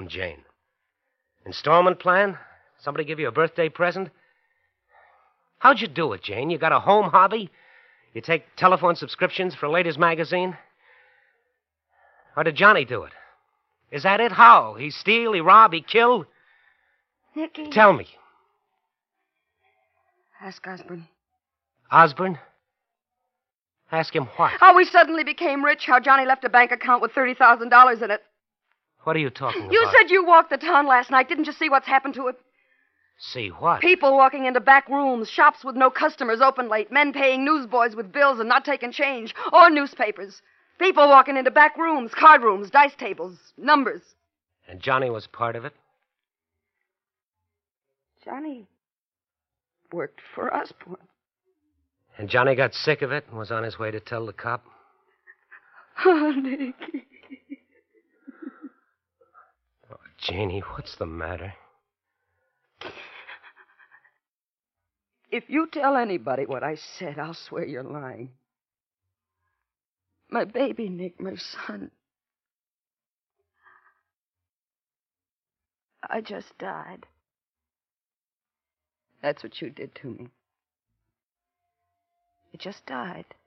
Jane? Installment plan? Somebody give you a birthday present? How'd you do it, Jane? You got a home hobby? You take telephone subscriptions for a ladies' magazine? Or did Johnny do it? Is that it? How? He steal, he rob, he kill? Nicky. Tell me. Ask Osborne. Osborne? Ask him what? How we suddenly became rich, how Johnny left a bank account with $30,000 in it. What are you talking about? You said you walked the town last night. Didn't you see what's happened to it? See what? People walking into back rooms, shops with no customers open late, men paying newsboys with bills and not taking change, or newspapers. People walking into back rooms, card rooms, dice tables, numbers. And Johnny was part of it? Johnny worked for Osborne. And Johnny got sick of it and was on his way to tell the cop? Oh, Nicky. Oh, Janie, what's the matter? If you tell anybody what I said, I'll swear you're lying. My baby, Nick, my son. I just died. That's what you did to me. You just died.